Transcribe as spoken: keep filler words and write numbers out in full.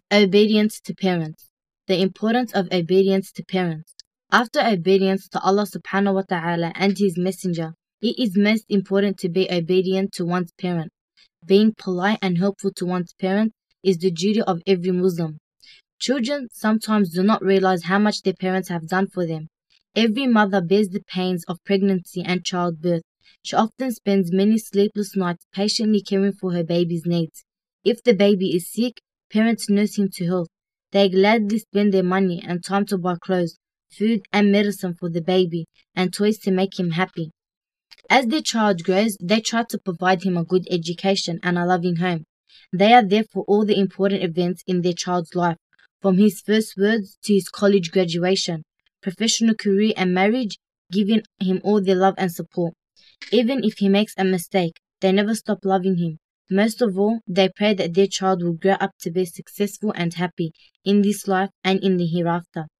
Obedience to parents. The importance of obedience to parents. After obedience to Allah subhanahu wa ta'ala and His Messenger, it is most important to be obedient to one's parent. Being polite and helpful to one's parent is the duty of every Muslim. Children sometimes do not realize how much their parents have done for them. Every mother bears the pains of pregnancy and childbirth. She often spends many sleepless nights patiently caring for her baby's needs. If the baby is sick, parents nurse him to health. They gladly spend their money and time to buy clothes, food and medicine for the baby, and toys to make him happy. As their child grows, they try to provide him a good education and a loving home. They are there for all the important events in their child's life, from his first words to his college graduation, professional career and marriage, giving him all their love and support. Even if he makes a mistake, they never stop loving him. Most of all, they pray that their child will grow up to be successful and happy in this life and in the hereafter.